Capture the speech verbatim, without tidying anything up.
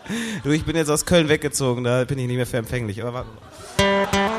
Du, ich bin jetzt aus Köln weggezogen, da bin ich nicht mehr für empfänglich. Aber warte mal.